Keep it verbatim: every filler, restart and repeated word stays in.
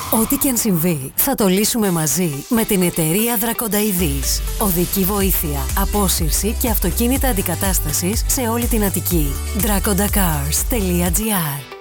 Ό,τι και αν συμβεί, θα το λύσουμε μαζί με την εταιρεία Δρακονταειδής. Οδική βοήθεια, απόσυρση και αυτοκίνητα αντικατάστασης σε όλη την Αττική. Draconda Cars τελεία gr